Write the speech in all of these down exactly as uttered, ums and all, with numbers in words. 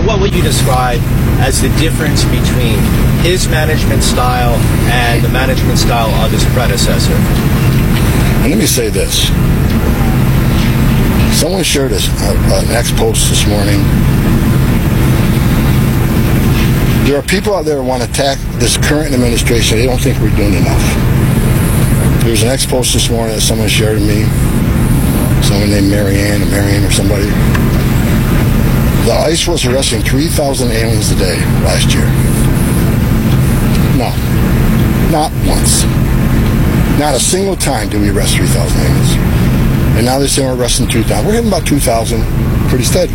what would you describe as the difference between his management style and the management style of his predecessor? Let me say this. Someone shared a, uh, an ex-post this morning. There are people out there who want to attack this current administration. They don't think we're doing enough. There's an ex-post this morning that someone shared to me. Someone named Marianne or Marianne or somebody. The ICE was arresting three thousand aliens a day last year. No. Not once. Not a single time did we arrest three thousand aliens. And now they're saying we're arresting two thousand. We're hitting about two thousand pretty steadily.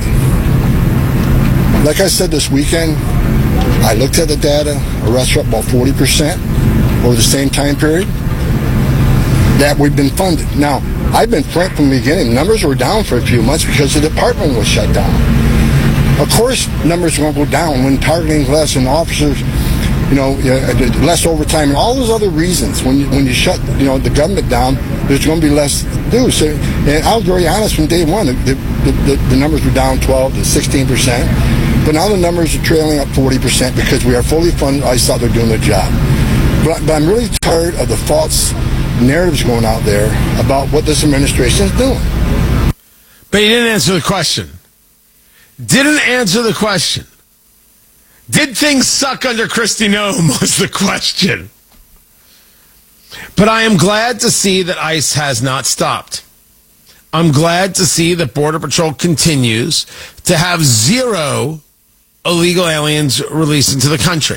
Like I said this weekend, I looked at the data. Arrests are up about forty percent over the same time period that we've been funded. Now, I've been frank from the beginning. Numbers were down for a few months because the department was shut down. Of course, numbers won't go down when targeting less and officers, you know, less overtime and all those other reasons. When you, when you shut, you know, the government down, there's going to be less to do. So, and I was very honest from day one. The, the, the, the numbers were down twelve to sixteen percent, but now the numbers are trailing up forty percent because we are fully funded. I thought they're doing their job. But, but I'm really tired of the false narratives going out there about what this administration is doing. But he didn't answer the question. Didn't answer the question. Did things suck under Kristi Noem was the question. But I am glad to see that ICE has not stopped. I'm glad to see that Border Patrol continues to have zero illegal aliens released into the country.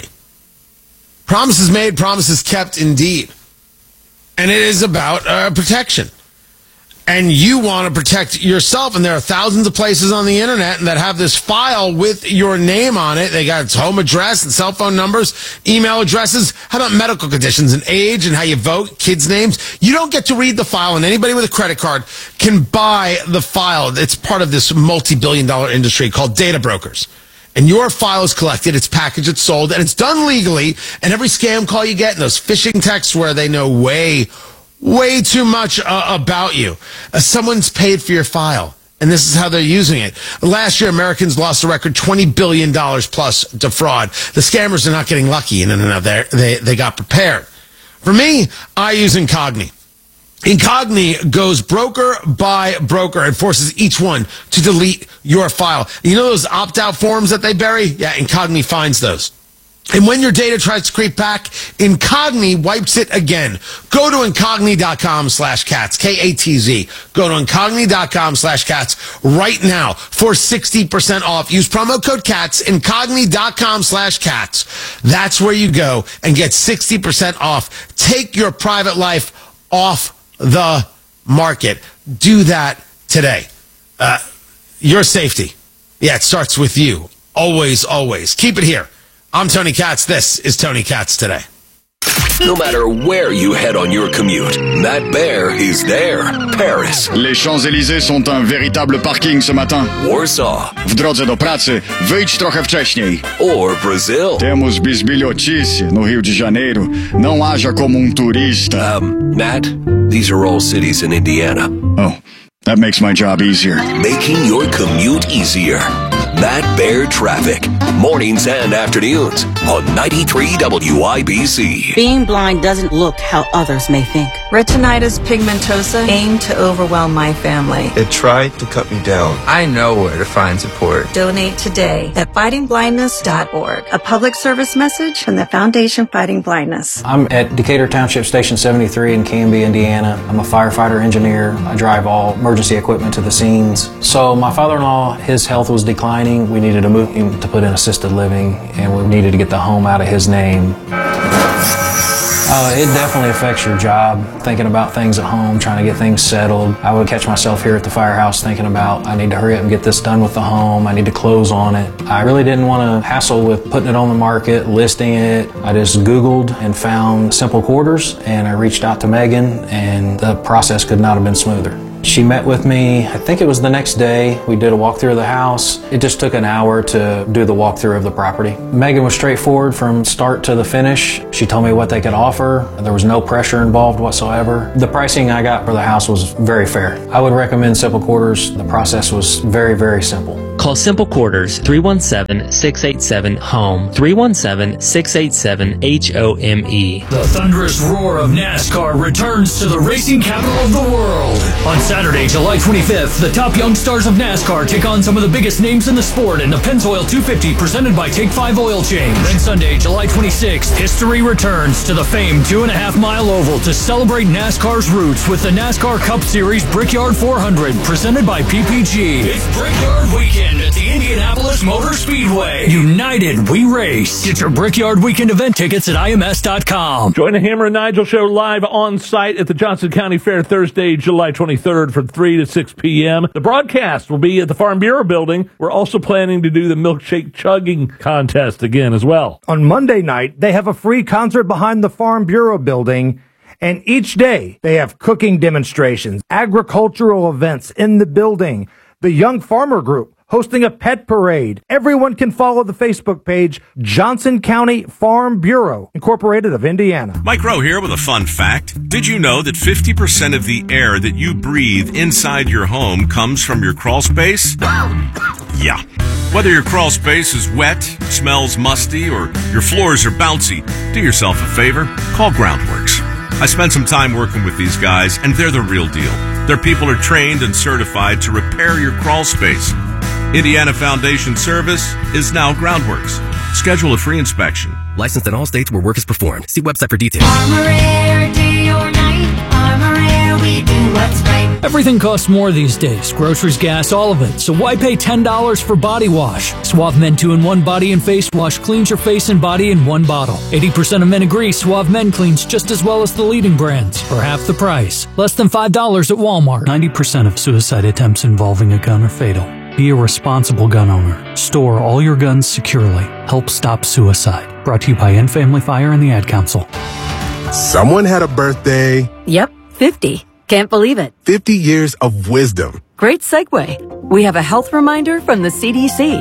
Promises made, promises kept indeed. And it is about uh, protection. And you want to protect yourself. And there are thousands of places on the internet that have this file with your name on it. They got its home address and cell phone numbers, email addresses. How about medical conditions and age and how you vote, kids' names? You don't get to read the file, and anybody with a credit card can buy the file. It's part of this multi-billion dollar industry called data brokers. And your file is collected, it's packaged, it's sold, and it's done legally. And every scam call you get, and those phishing texts where they know way, way too much uh, about you. Uh, someone's paid for your file, and this is how they're using it. Last year, Americans lost a record twenty billion dollars plus to fraud. The scammers are not getting lucky. No, no, no, they they got prepared. For me, I use Incogni. Incogni goes broker by broker and forces each one to delete your file. You know those opt-out forms that they bury? Yeah, Incogni finds those. And when your data tries to creep back, Incogni wipes it again. Go to Incogni.com slash cats, K A T Z. Go to Incogni.com slash cats right now for sixty percent off. Use promo code CATS, Incogni.com slash cats. That's where you go and get sixty percent off. Take your private life off the market. Do that today. Uh, your safety. Yeah, it starts with you. Always, always. Keep it here. I'm Tony Katz. This is Tony Katz Today. No matter where you head on your commute, Matt Bear is there. Paris. Les Champs-Élysées sont un véritable parking ce matin. Warsaw. W drodze do pracy, wyjdź trochę wcześniej. Or Brazil. Temos bisbilhotice no Rio de Janeiro. Não haja como um turista. Um, Matt, these are all cities in Indiana. Oh, that makes my job easier. Making your commute easier. Matt Bear Traffic. Mornings and afternoons on ninety-three W I B C. Being blind doesn't look how others may think. Retinitis pigmentosa aimed to overwhelm my family. It tried to cut me down. I know where to find support. Donate today at fighting blindness dot org. A public service message from the Foundation Fighting Blindness. I'm at Decatur Township Station seventy-three in Canby, Indiana. I'm a firefighter engineer. I drive all emergency equipment to the scenes. So my father-in-law, his health was declining. We needed to move him to put in assisted living, and we needed to get the home out of his name. Uh, it definitely affects your job, thinking about things at home, trying to get things settled. I would catch myself here at the firehouse thinking about, I need to hurry up and get this done with the home. I need to close on it. I really didn't want to hassle with putting it on the market, listing it. I just Googled and found Simple Quarters, and I reached out to Megan, and the process could not have been smoother. She met with me, I think it was the next day. We did a walkthrough of the house. It just took an hour to do the walkthrough of the property. Megan was straightforward from start to the finish. She told me what they could offer. There was no pressure involved whatsoever. The pricing I got for the house was very fair. I would recommend Simple Quarters. The process was very, very simple. Call Simple Quarters three one seven, six eight seven, HOME, three one seven, six eight seven, H O M E. The thunderous roar of NASCAR returns to the racing capital of the world. On Saturday, July twenty-fifth, the top young stars of NASCAR take on some of the biggest names in the sport in the Pennzoil two fifty presented by Take five Oil Change. Then Sunday, July twenty-sixth, history returns to the famed two and a half mile oval to celebrate NASCAR's roots with the NASCAR Cup Series Brickyard four hundred presented by P P G. It's Brickyard Weekend at the Indianapolis Motor Speedway. United, we race. Get your Brickyard Weekend event tickets at I M S dot com. Join the Hammer and Nigel Show live on site at the Johnson County Fair Thursday, July twenty-third from three to six p.m. The broadcast will be at the Farm Bureau building. We're also planning to do the milkshake chugging contest again as well. On Monday night, they have a free concert behind the Farm Bureau building. And each day, they have cooking demonstrations, agricultural events in the building, the Young Farmer Group hosting a pet parade. Everyone can follow the Facebook page, Johnson County Farm Bureau, Incorporated of Indiana. Mike Rowe here with a fun fact. Did you know that fifty percent of the air that you breathe inside your home comes from your crawl space? Yeah. Whether your crawl space is wet, smells musty, or your floors are bouncy, do yourself a favor, call Groundworks. I spent some time working with these guys, and they're the real deal. Their people are trained and certified to repair your crawl space. Indiana Foundation Service is now Groundworks. Schedule a free inspection. Licensed in all states where work is performed. See website for details. Armor Air, day or night. Armor Air, we do what's right. Everything costs more these days. Groceries, gas, all of it. So why pay ten dollars for body wash? Suave Men two in one Body and Face Wash cleans your face and body in one bottle. eighty percent of men agree Suave Men cleans just as well as the leading brands for half the price. Less than five dollars at Walmart. ninety percent of suicide attempts involving a gun are fatal. Be a responsible gun owner. Store all your guns securely. Help stop suicide. Brought to you by End Family Fire and the Ad Council. Someone had a birthday. Yep, fifty. Can't believe it. fifty years of wisdom. Great segue. We have a health reminder from the C D C.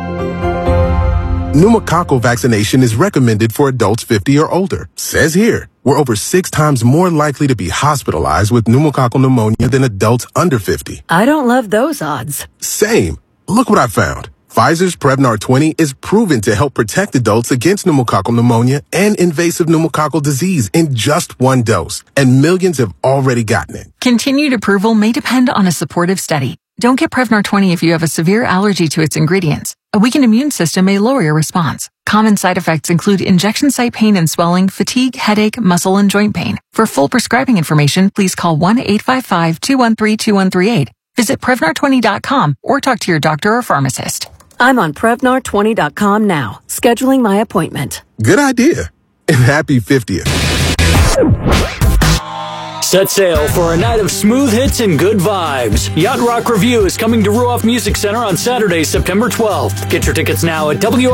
Pneumococcal vaccination is recommended for adults fifty or older. Says here, we're over six times more likely to be hospitalized with pneumococcal pneumonia than adults under fifty. I don't love those odds. Same. Look what I found. Pfizer's Prevnar twenty is proven to help protect adults against pneumococcal pneumonia and invasive pneumococcal disease in just one dose, and millions have already gotten it. Continued approval may depend on a supportive study. Don't get Prevnar twenty if you have a severe allergy to its ingredients. A weakened immune system may lower your response. Common side effects include injection site pain and swelling, fatigue, headache, muscle, and joint pain. For full prescribing information, please call one eight five five, two one three, two one three eight. Visit Prevnar twenty dot com or talk to your doctor or pharmacist. I'm on Prevnar twenty dot com now, scheduling my appointment. Good idea. And happy fiftieth. Set sail for a night of smooth hits and good vibes. Yacht Rock Review is coming to Ruoff Music Center on Saturday, September twelfth. Get your tickets now at W